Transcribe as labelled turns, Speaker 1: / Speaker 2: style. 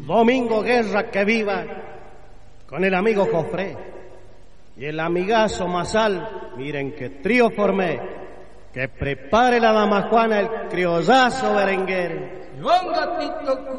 Speaker 1: Domingo Guerra que viva, con el amigo Jofré y el amigazo Masal. Miren qué trío formé, que prepare la dama Juana el criollazo berenguer.